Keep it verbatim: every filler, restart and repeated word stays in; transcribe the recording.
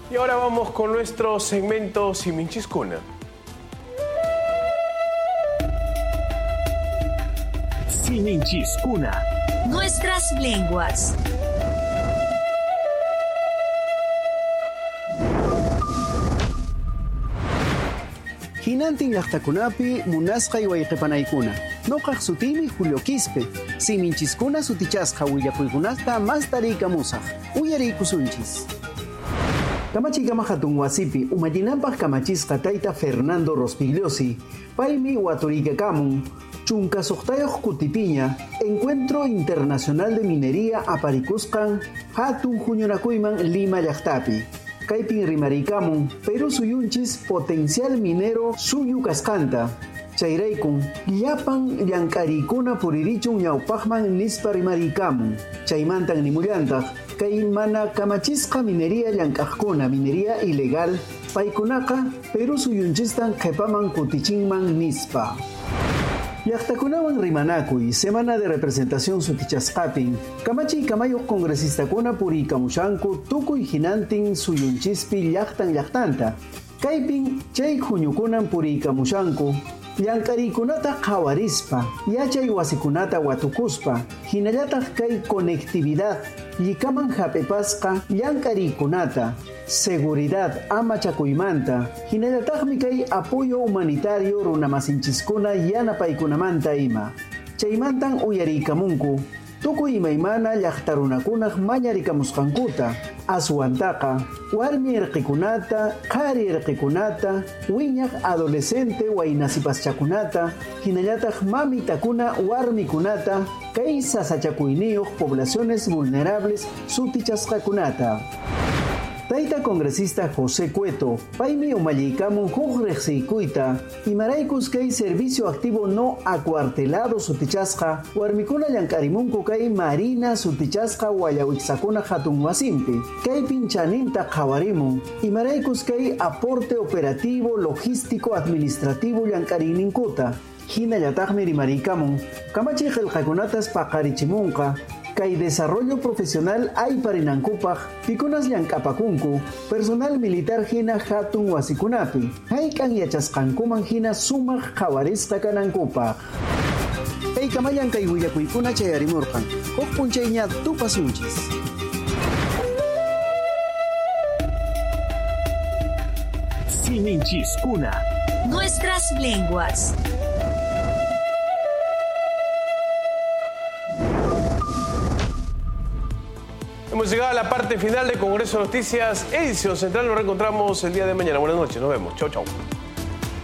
Y ahora vamos con nuestro segmento Siminchiscuna. Siminchiscuna. Nuestras lenguas. Hinantin llaqtakunapi munasqay wayqipanaykuna. Noqaq sutimi Julio Quispe. Siminchiscuna sutichasqa willakuykunata mas tariykamusaq. Uyariykusunchis. Kamachikama hatun wasipi umallinanpaq kamachisqa tayta Fernando Rospigliosi. Paymi waturiykamun chunka suqtayuq kutipiña Encuentro Internacional de Minería aparikusqan hatun huñunakuyman Lima llaqtapi. Kaypin rimariykamun Perú suyunchis potencial minero suyu kasqanta. Chayraykun llapan llank'ariykuna puririchun ñawpaqman nispa rimariykamun. Chaymantan nimullantaq kay mana kamachisqa minería llank'aqkuna minería ilegal paykunaqa Perú suyunchistan qhipaman kutichinman nispa. Llaqtakunawan rimanakuy Semana de Representación sutichasqapin kamachiy kamayuq congresistakuna puriykamushanku tukuy hinantin suyunchispi llaqtan llaqtanta. Kaypin chay huñukunan puriykamushanku llank'ariykunata qhawarispa, yachay wasikunata watukuspa, hinallataq kay conectividad llikaman hap'ipasqa llank'ariykunata, seguridad amachakuymanta, hinallataqmi kay apoyo humanitario runamasinchiskuna yanapaykunamanta ima. Chaymantan uyariykamunku, tukuy imaymana llaqtarunakunaq mañarikamusqankuta, aswantaqa, warmi irqikunata, qhari irqikunata, wiñaq adolescente waynasipaschakunata, hinallataq mamitakuna warmikunata, kay sasachakuyniyuq poblaciones vulnerables sutichasqakunata. Tayta congresista José Cueto, paymi umallaykamun huk riqsiykuyta, imaraykus kay servicio activo no acuartelado sutichasqa, warmikuna llank'arimunku kay marina sutichasqa wallawiksakuna hatun wasimpi. Kaypin chaninta qhawarimun, imaraykus kay aporte operativo, logístico, administrativo llank'ariyninkuta. Hinallataqmi rimariykamun, kamachiy qillqakunatas paqarichimunqa, kay desarrollo profesional ayparinankupaq pikunas llank'apakunku personal militar hina hatun wasikunapi hayk'an yachasqankuman hina sumaq qhawarisqa kanankupaq. Kaykamallan kay willakuykuna chayarimurqan huk p'unchayña tupasunchis. Siminchiscuna. Nuestras lenguas. Hemos llegado a la parte final de Congreso Noticias, edición central. Nos reencontramos el día de mañana. Buenas noches, nos vemos. Chau, chau.